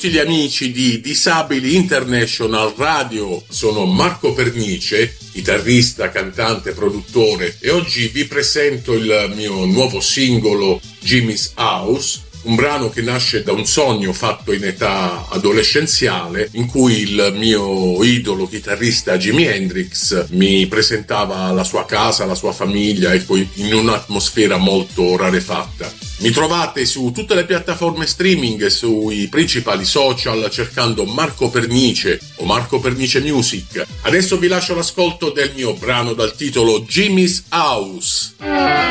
tutti gli amici di Disabili International Radio. Sono Marco Pernice, chitarrista, cantante, produttore, e oggi vi presento il mio nuovo singolo Jimmy's House, un brano che nasce da un sogno fatto in età adolescenziale, in cui il mio idolo chitarrista Jimi Hendrix mi presentava la sua casa, la sua famiglia, ecco, in un'atmosfera molto rarefatta. Mi trovate su tutte le piattaforme streaming e sui principali social cercando Marco Pernice o Marco Pernice Music. Adesso vi lascio l'ascolto del mio brano dal titolo Jimmy's House.